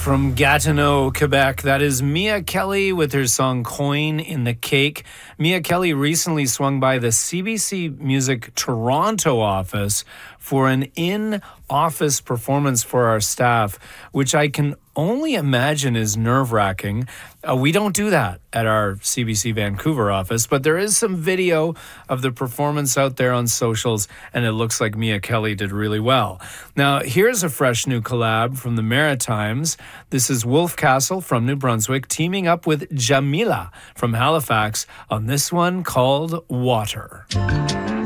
From Gatineau, Quebec, that is Mia Kelly with her song Coin in the Cake. Mia Kelly recently swung by the CBC Music Toronto office for an in-office performance for our staff, which I can only imagine is nerve-wracking. We don't do that at our CBC Vancouver office, but there is some video of the performance out there on socials, and it looks like Mia Kelly did really well. Now, here's a fresh new collab from the Maritimes. This is Wolf Castle from New Brunswick teaming up with Jamila from Halifax on this one called Water.